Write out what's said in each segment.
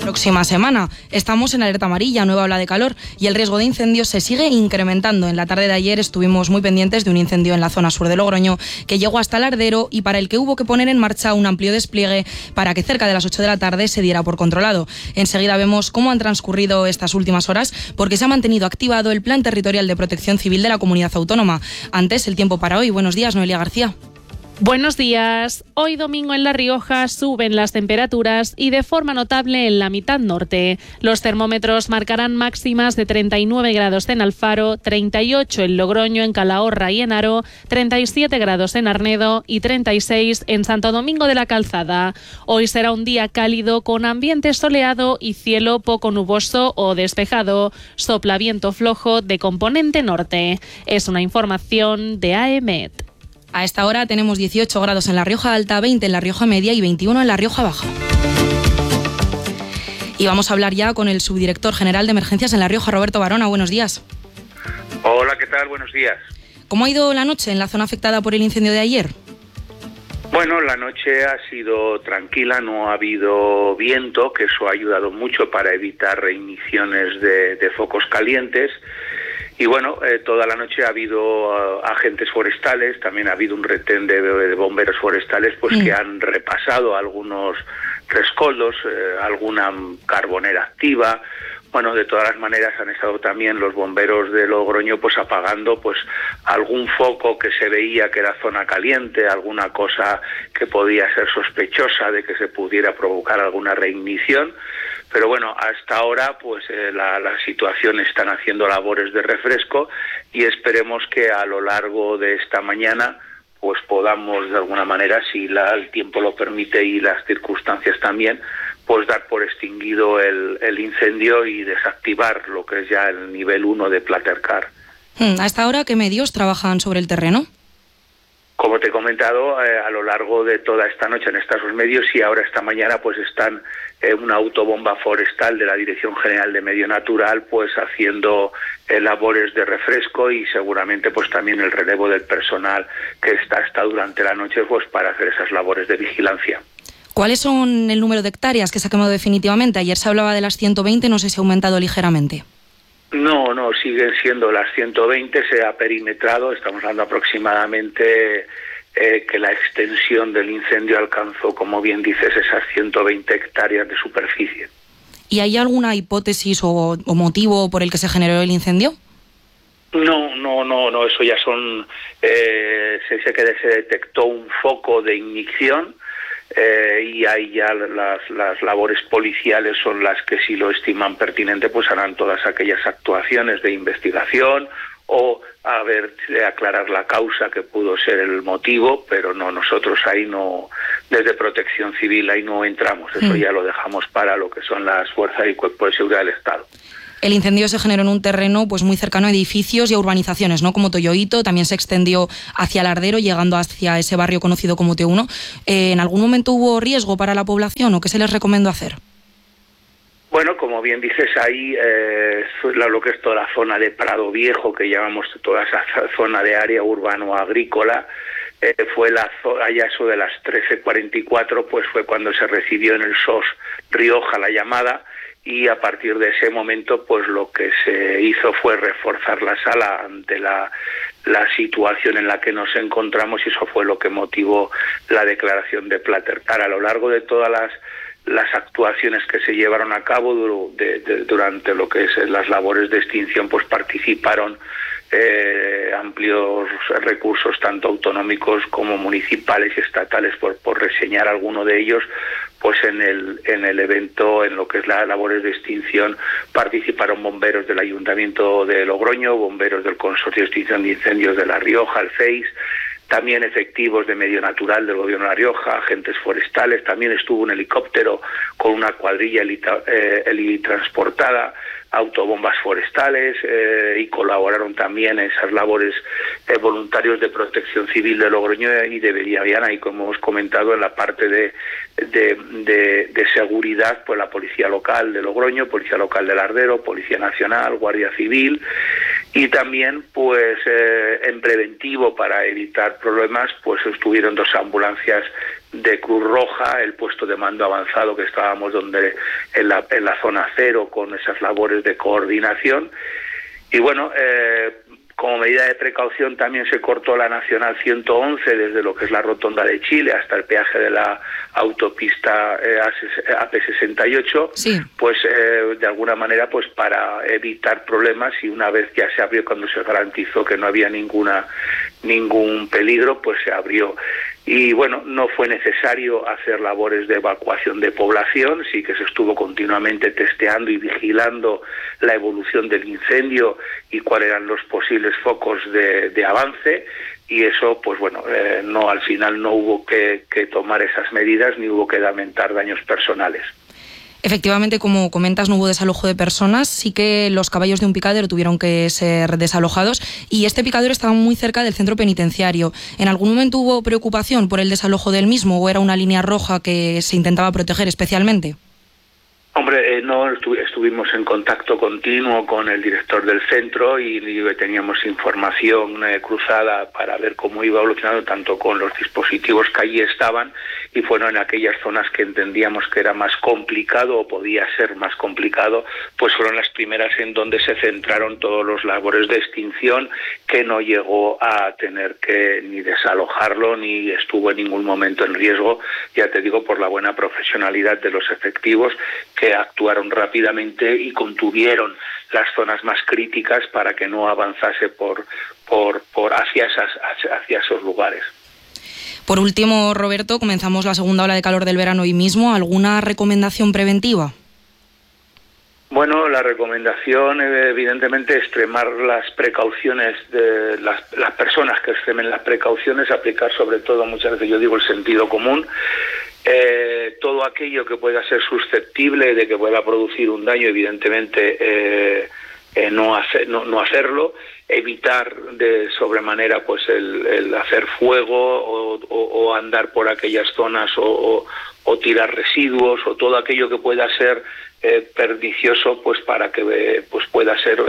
próxima semana. Estamos en alerta amarilla, nueva ola de calor, y el riesgo de incendios se sigue incrementando. En la tarde de ayer estuvimos muy pendientes de un incendio en la zona sur de Logroño que llegó hasta Lardero y para el que hubo que poner en marcha un amplio despliegue para que cerca de las 8 de la tarde se diera por controlado. Enseguida vemos cómo han transcurrido estas últimas horas, porque se ha mantenido activado el Plan Territorial de Protección Civil de la Comunidad Autónoma. Antes, el tiempo para hoy. Buenos días, Noelia García. Buenos días. Hoy domingo en La Rioja suben las temperaturas y de forma notable en la mitad norte. Los termómetros marcarán máximas de 39 grados en Alfaro, 38 en Logroño, en Calahorra y en Haro, 37 grados en Arnedo y 36 en Santo Domingo de la Calzada. Hoy será un día cálido con ambiente soleado y cielo poco nuboso o despejado. Sopla viento flojo de componente norte. Es una información de AEMET. A esta hora tenemos 18 grados en La Rioja Alta, 20 en La Rioja Media y 21 en La Rioja Baja. Y vamos a hablar ya con el subdirector general de Emergencias en La Rioja, Roberto Barona. Buenos días. Hola, ¿qué tal? Buenos días. ¿Cómo ha ido la noche en la zona afectada por el incendio de ayer? Bueno, la noche ha sido tranquila, no ha habido viento, que eso ha ayudado mucho para evitar reigniciones de focos calientes. Y bueno, toda la noche ha habido agentes forestales, también ha habido un retén de bomberos forestales que han repasado algunos rescoldos, alguna carbonera activa. Bueno, de todas las maneras han estado también los bomberos de Logroño apagando algún foco que se veía que era zona caliente, alguna cosa que podía ser sospechosa de que se pudiera provocar alguna reignición. Pero bueno, hasta ahora la situación están haciendo labores de refresco y esperemos que a lo largo de esta mañana podamos de alguna manera, si el tiempo lo permite y las circunstancias también, dar por extinguido el incendio y desactivar lo que es ya el nivel 1 de Platercar. ¿A esta hora qué medios trabajan sobre el terreno? Como te he comentado, a lo largo de toda esta noche en estos medios y ahora esta mañana están una autobomba forestal de la Dirección General de Medio Natural haciendo labores de refresco y seguramente también el relevo del personal que está hasta durante la noche para hacer esas labores de vigilancia. ¿Cuáles son el número de hectáreas que se ha quemado definitivamente? Ayer se hablaba de las 120, no sé si ha aumentado ligeramente. No, siguen siendo las 120, se ha perimetrado, estamos hablando aproximadamente que la extensión del incendio alcanzó, como bien dices, esas 120 hectáreas de superficie. ¿Y hay alguna hipótesis o motivo por el que se generó el incendio? No, eso ya son... se dice que se detectó un foco de ignición y ahí ya las labores policiales son las que, si lo estiman pertinente, harán todas aquellas actuaciones de investigación o aclarar la causa que pudo ser el motivo, pero no, nosotros ahí no, desde Protección Civil ahí no entramos, eso ya lo dejamos para lo que son las fuerzas y cuerpos de seguridad del Estado. El incendio se generó en un terreno muy cercano a edificios y a urbanizaciones, ¿no? Como Toyoito, también se extendió hacia Lardero, llegando hacia ese barrio conocido como T1. ¿En algún momento hubo riesgo para la población o qué se les recomendó hacer? Bueno, como bien dices, ahí lo que es toda la zona de Prado Viejo, que llamamos toda esa zona de área urbano-agrícola, fue allá eso de las 13:44, fue cuando se recibió en el SOS Rioja la llamada, y a partir de ese momento lo que se hizo fue reforzar la sala ante la situación en la que nos encontramos, y eso fue lo que motivó la declaración de Platercar. A lo largo de todas las actuaciones que se llevaron a cabo durante lo que es las labores de extinción, participaron amplios recursos tanto autonómicos como municipales y estatales. Por reseñar alguno de ellos, en el evento, en lo que es las labores de extinción, participaron bomberos del Ayuntamiento de Logroño, bomberos del Consorcio de Extinción de Incendios de La Rioja, el FEIS, también efectivos de Medio Natural del Gobierno de La Rioja, agentes forestales, también estuvo un helicóptero con una cuadrilla helitransportada, autobombas forestales, y colaboraron también en esas labores voluntarios de Protección Civil de Logroño y de Villaviana, y como hemos comentado en la parte de seguridad, la Policía Local de Logroño, Policía Local de Lardero, Policía Nacional, Guardia Civil, y también en preventivo para evitar problemas estuvieron 2 ambulancias Cruz Roja, el puesto de mando avanzado que estábamos en la zona cero con esas labores de coordinación. Y bueno, como medida de precaución también se cortó la Nacional 111 desde lo que es la Rotonda de Chile hasta el peaje de la autopista AP68, sí. Pues de alguna manera pues para evitar problemas, y una vez ya se abrió, cuando se garantizó que no había ningún peligro, pues se abrió. Y bueno, no fue necesario hacer labores de evacuación de población, sí que se estuvo continuamente testeando y vigilando la evolución del incendio y cuáles eran los posibles focos de avance, y eso, pues bueno, no, al final no hubo que tomar esas medidas ni hubo que lamentar daños personales. Efectivamente, como comentas, no hubo desalojo de personas, sí que los caballos de un picadero tuvieron que ser desalojados, y este picadero estaba muy cerca del centro penitenciario. ¿En algún momento hubo preocupación por el desalojo del mismo o era una línea roja que se intentaba proteger especialmente? Hombre, no, estuvimos en contacto continuo con el director del centro y teníamos información cruzada para ver cómo iba evolucionando, tanto con los dispositivos que allí estaban, y fueron en aquellas zonas que entendíamos que era más complicado o podía ser más complicado, pues fueron las primeras en donde se centraron todos los labores de extinción, que no llegó a tener que ni desalojarlo ni estuvo en ningún momento en riesgo, ya te digo, por la buena profesionalidad de los efectivos, que actuaron rápidamente y contuvieron las zonas más críticas para que no avanzase hacia esos lugares. Por último, Roberto, comenzamos la segunda ola de calor del verano hoy mismo. ¿Alguna recomendación preventiva? Bueno, la recomendación, evidentemente, extremar las precauciones de las personas que extremen las precauciones, aplicar sobre todo, muchas veces yo digo, el sentido común. Todo aquello que pueda ser susceptible de que pueda producir un daño, evidentemente no hacerlo, evitar de sobremanera pues el hacer fuego o andar por aquellas zonas o tirar residuos o todo aquello que pueda ser pernicioso, pues para que pues pueda ser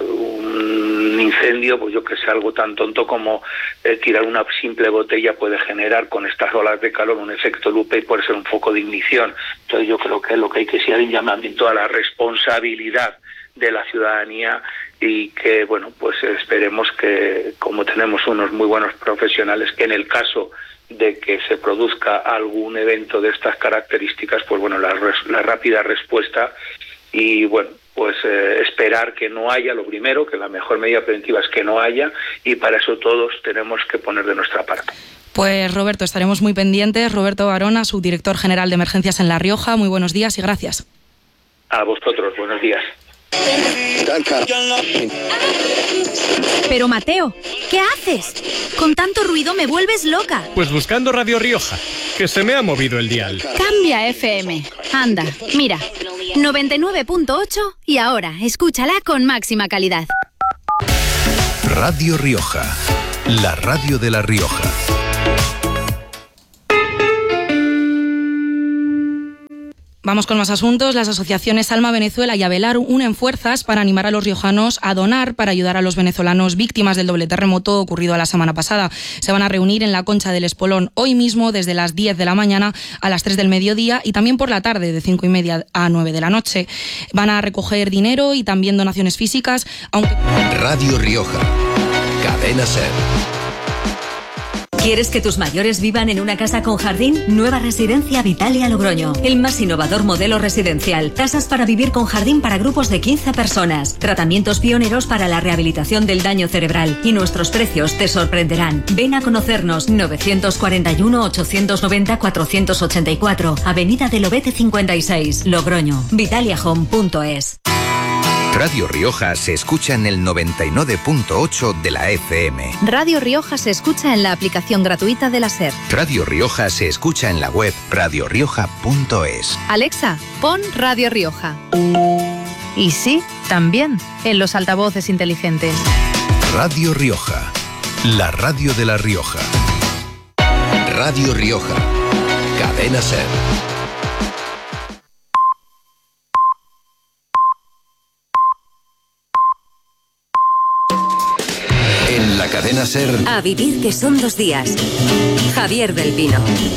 un incendio, pues yo que sé, algo tan tonto como tirar una simple botella puede generar con estas olas de calor un efecto lupa y puede ser un foco de ignición. Entonces yo creo que lo que hay que hacer es un llamamiento a la responsabilidad de la ciudadanía, y que bueno, pues esperemos que, como tenemos unos muy buenos profesionales, que en el caso de que se produzca algún evento de estas características, pues bueno, la rápida respuesta, y bueno, pues esperar que no haya, lo primero, que la mejor medida preventiva es que no haya, y para eso todos tenemos que poner de nuestra parte. Pues Roberto, estaremos muy pendientes. Roberto Barona, subdirector general de Emergencias en La Rioja, muy buenos días y gracias. A vosotros, buenos días. Pero Mateo, ¿qué haces? Con tanto ruido me vuelves loca. Pues buscando Radio Rioja, que se me ha movido el dial. Cambia FM. Anda, mira, 99.8 y ahora escúchala con máxima calidad. Radio Rioja, la radio de La Rioja. Vamos con más asuntos. Las asociaciones Alma Venezuela y Avelar unen fuerzas para animar a los riojanos a donar para ayudar a los venezolanos víctimas del doble terremoto ocurrido la semana pasada. Se van a reunir en la Concha del Espolón hoy mismo desde las 10 de la mañana a las 3 del mediodía y también por la tarde de 5:30 a 9 de la noche. Van a recoger dinero y también donaciones físicas, aunque... Radio Rioja, Cadena SER. ¿Quieres que tus mayores vivan en una casa con jardín? Nueva Residencia Vitalia Logroño. El más innovador modelo residencial. Casas para vivir con jardín para grupos de 15 personas. Tratamientos pioneros para la rehabilitación del daño cerebral. Y nuestros precios te sorprenderán. Ven a conocernos. 941-890-484. Avenida del Obete 56. Logroño. vitaliahome.es. Radio Rioja se escucha en el 99.8 de la FM. Radio Rioja se escucha en la aplicación gratuita de la SER. Radio Rioja se escucha en la web radiorioja.es. Alexa, pon Radio Rioja. Y sí, también en los altavoces inteligentes. Radio Rioja, la radio de La Rioja. Radio Rioja, Cadena SER. En la Cadena Cadena SER. A vivir, que son 2 días. Javier del Pino.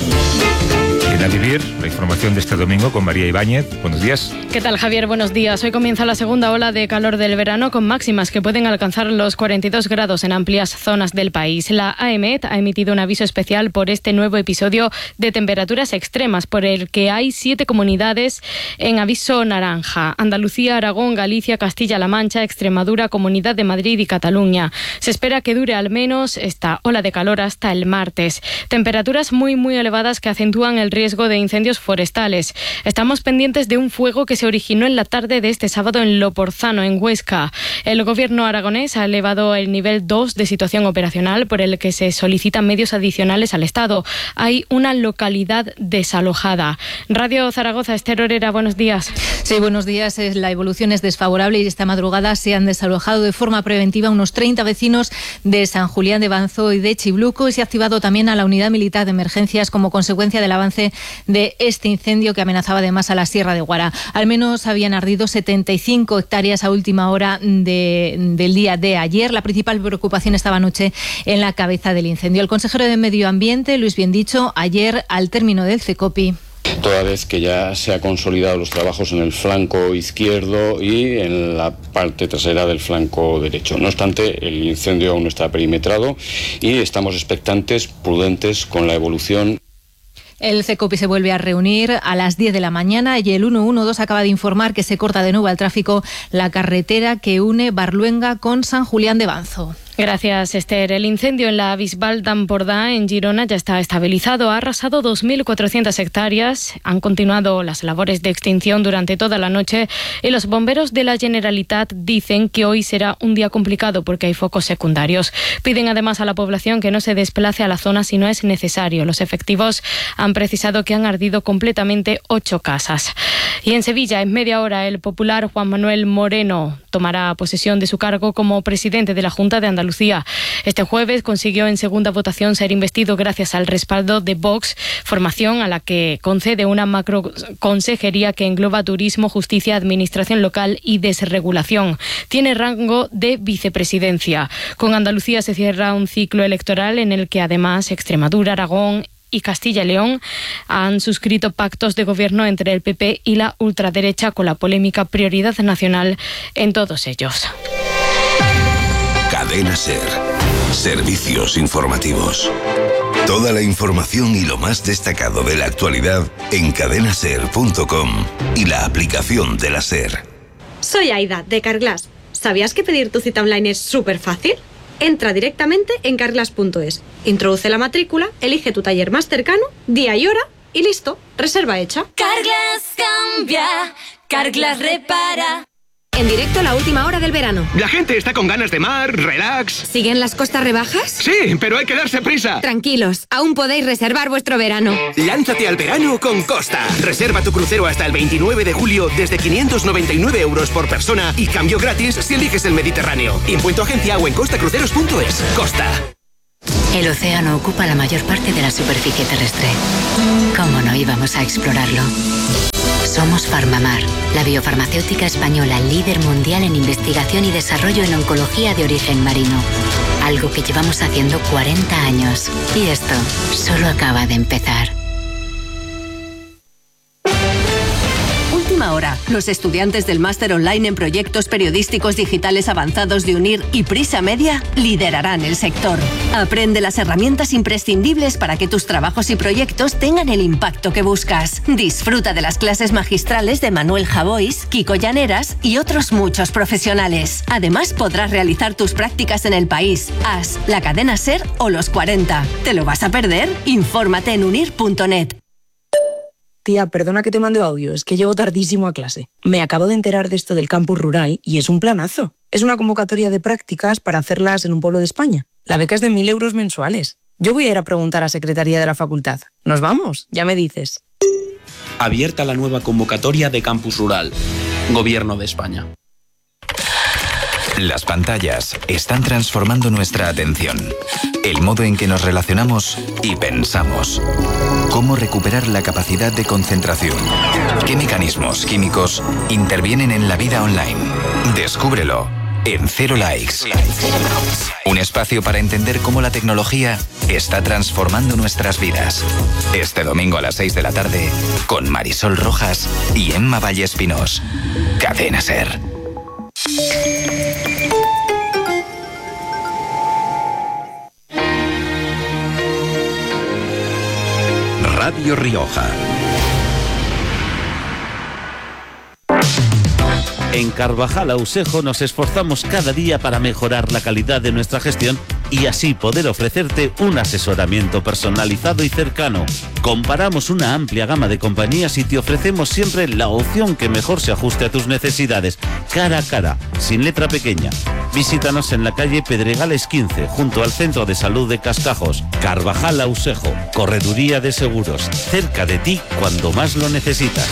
En A Vivir, la información de este domingo con María Ibáñez. Buenos días. ¿Qué tal, Javier? Buenos días. Hoy comienza la segunda ola de calor del verano con máximas que pueden alcanzar los 42 grados en amplias zonas del país. La AEMET ha emitido un aviso especial por este nuevo episodio de temperaturas extremas, por el que hay 7 comunidades en aviso naranja: Andalucía, Aragón, Galicia, Castilla-La Mancha, Extremadura, Comunidad de Madrid y Cataluña. Se espera que dure al menos esta ola de calor hasta el martes. Temperaturas muy elevadas que acentúan el riesgo de incendios forestales. Estamos pendientes de un fuego que se originó en la tarde de este sábado en Loporzano, en Huesca. El gobierno aragonés ha elevado el nivel 2 de situación operacional, por el que se solicitan medios adicionales al Estado. Hay una localidad desalojada. Radio Zaragoza, Esther Orera, buenos días. Sí, buenos días. La evolución es desfavorable y esta madrugada se han desalojado de forma preventiva unos 30 vecinos de San Julián de Banzó y de Chibluco, y se ha activado también a la unidad militar de emergencias como consecuencia del avance de este incendio que amenazaba además a la Sierra de Guara. Al menos habían ardido 75 hectáreas a última hora del día de ayer. La principal preocupación estaba anoche en la cabeza del incendio. El consejero de Medio Ambiente, Luis Biendicho, ayer al término del CECOPI. Toda vez que ya se han consolidado los trabajos en el flanco izquierdo y en la parte trasera del flanco derecho. No obstante, el incendio aún no está perimetrado y estamos expectantes, prudentes con la evolución. El CECOPI se vuelve a reunir a las 10 de la mañana y el 112 acaba de informar que se corta de nuevo al tráfico la carretera que une Barluenga con San Julián de Banzó. Gracias, Esther. El incendio en la Bisbal d'Empordà, en Girona, ya está estabilizado. Ha arrasado 2.400 hectáreas. Han continuado las labores de extinción durante toda la noche y los bomberos de la Generalitat dicen que hoy será un día complicado porque hay focos secundarios. Piden además a la población que no se desplace a la zona si no es necesario. Los efectivos han precisado que han ardido completamente 8 casas. Y en Sevilla, en media hora, el popular Juan Manuel Moreno tomará posesión de su cargo como presidente de la Junta de Andalucía. Este jueves consiguió en segunda votación ser investido gracias al respaldo de Vox, formación a la que concede una macroconsejería que engloba turismo, justicia, administración local y desregulación. Tiene rango de vicepresidencia. Con Andalucía se cierra un ciclo electoral en el que además Extremadura, Aragón y Castilla y León han suscrito pactos de gobierno entre el PP y la ultraderecha, con la polémica prioridad nacional en todos ellos. Cadena SER. Servicios informativos. Toda la información y lo más destacado de la actualidad en cadenaser.com y la aplicación de la SER. Soy Aida, de Carglass. ¿Sabías que pedir tu cita online es súper fácil? Entra directamente en carglass.es, introduce la matrícula, elige tu taller más cercano, día y hora y listo, reserva hecha. Carglass cambia, Carglass repara. En directo, la última hora del verano. La gente está con ganas de mar, relax. ¿Siguen las costas rebajas? Sí, pero hay que darse prisa. Tranquilos, aún podéis reservar vuestro verano. Lánzate al verano con Costa. Reserva tu crucero hasta el 29 de julio desde 599 euros por persona y cambio gratis si eliges el Mediterráneo. Impuesto agencia o en costacruceros.es. Costa. El océano ocupa la mayor parte de la superficie terrestre. ¿Cómo no íbamos a explorarlo? Somos Farmamar, la biofarmacéutica española líder mundial en investigación y desarrollo en oncología de origen marino. Algo que llevamos haciendo 40 años. Y esto solo acaba de empezar. Última hora. Los estudiantes del máster online en proyectos periodísticos digitales avanzados de UNIR y Prisa Media liderarán el sector. Aprende las herramientas imprescindibles para que tus trabajos y proyectos tengan el impacto que buscas. Disfruta de las clases magistrales de Manuel Javois, Kiko Llaneras y otros muchos profesionales. Además, podrás realizar tus prácticas en el país, AS, la cadena SER o los 40. ¿Te lo vas a perder? Infórmate en unir.net. Tía, perdona que te mande audio, es que llego tardísimo a clase. Me acabo de enterar de esto del campus rural y es un planazo. Es una convocatoria de prácticas para hacerlas en un pueblo de España. La beca es de 1.000 euros mensuales. Yo voy a ir a preguntar a Secretaría de la Facultad. ¿Nos vamos? Ya me dices. Abierta la nueva convocatoria de campus rural. Gobierno de España. Las pantallas están transformando nuestra atención, el modo en que nos relacionamos y pensamos. ¿Cómo recuperar la capacidad de concentración? ¿Qué mecanismos químicos intervienen en la vida online? Descúbrelo en Cero Likes. Un espacio para entender cómo la tecnología está transformando nuestras vidas. Este domingo a las 6 de la tarde, con Marisol Rojas y Emma Vallespinós. Cadena SER. Radio Rioja. En Carvajal Ausejo nos esforzamos cada día para mejorar la calidad de nuestra gestión y así poder ofrecerte un asesoramiento personalizado y cercano. Comparamos una amplia gama de compañías y te ofrecemos siempre la opción que mejor se ajuste a tus necesidades, cara a cara, sin letra pequeña. Visítanos en la calle Pedregales 15, junto al Centro de Salud de Cascajos. Carvajal Ausejo, correduría de seguros, cerca de ti cuando más lo necesitas.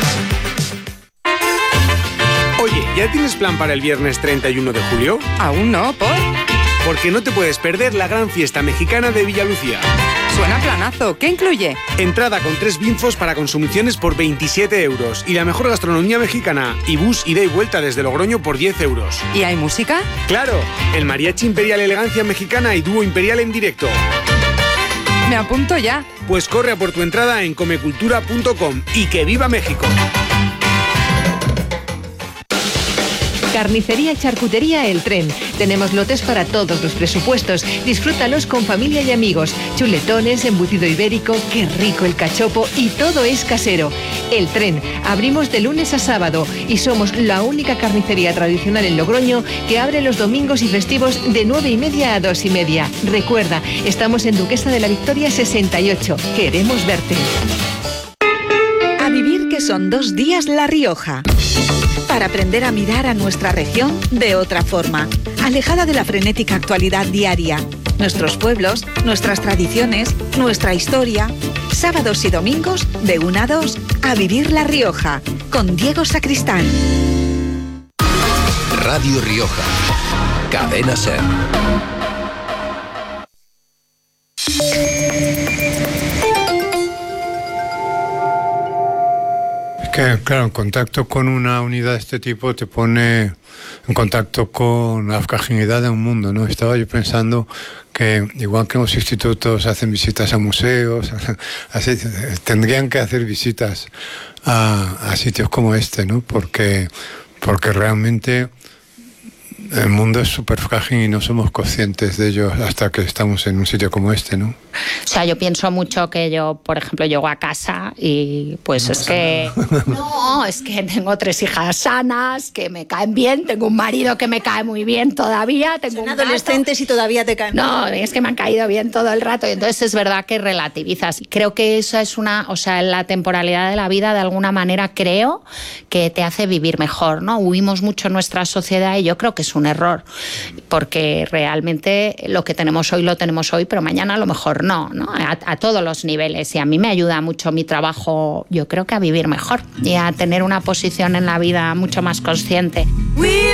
Oye, ¿ya tienes plan para el viernes 31 de julio? Aún no, ¿por? Porque no te puedes perder la gran fiesta mexicana de Villalucía. Suena planazo. ¿Qué incluye? Entrada con 3 binfos para consumiciones por 27 euros. Y la mejor gastronomía mexicana. Y bus ida y vuelta desde Logroño por 10 euros. ¿Y hay música? ¡Claro! El Mariachi Imperial Elegancia Mexicana y Dúo Imperial en directo. Me apunto ya. Pues corre a por tu entrada en comecultura.com. ¡Y que viva México! Carnicería y charcutería El Tren. Tenemos lotes para todos los presupuestos. Disfrútalos con familia y amigos. Chuletones, embutido ibérico, qué rico el cachopo y todo es casero. El Tren. Abrimos de lunes a sábado y somos la única carnicería tradicional en Logroño que abre los domingos y festivos de 9:30 a 2:30. Recuerda, estamos en Duquesa de la Victoria 68. Queremos verte. A vivir que son 2 días La Rioja. Para aprender a mirar a nuestra región de otra forma, alejada de la frenética actualidad diaria. Nuestros pueblos, nuestras tradiciones, nuestra historia. Sábados y domingos de 1 a 2 a Vivir La Rioja, con Diego Sacristán. Radio Rioja. Cadena SER. Que, claro, en contacto con una unidad de este tipo te pone en contacto con la fragilidad de un mundo, ¿no? Estaba yo pensando que, igual que en los institutos hacen visitas a museos, así, tendrían que hacer visitas a sitios como este, ¿no? Porque realmente el mundo es súper frágil y no somos conscientes de ello hasta que estamos en un sitio como este, ¿no? O sea, yo pienso mucho que yo, por ejemplo, llego a casa y pues es que... No, es que tengo 3 hijas sanas, que me caen bien, tengo un marido que me cae muy bien todavía, tengo Son adolescentes y todavía te caen bien. No, es que me han caído bien todo el rato y entonces es verdad que relativizas. Creo que eso es la temporalidad de la vida de alguna manera creo que te hace vivir mejor, ¿no? Huimos mucho en nuestra sociedad y yo creo que es un error, porque realmente lo que tenemos hoy lo tenemos hoy, pero mañana a lo mejor no, ¿no? A todos los niveles, y a mí me ayuda mucho mi trabajo, yo creo que a vivir mejor y a tener una posición en la vida mucho más consciente.